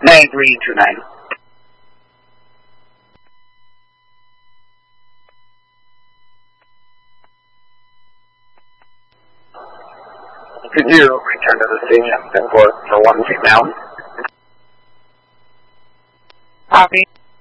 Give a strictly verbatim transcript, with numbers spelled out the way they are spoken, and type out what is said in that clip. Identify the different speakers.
Speaker 1: nine three two nine. Could you return to the station and for, for one seat now?
Speaker 2: Copy.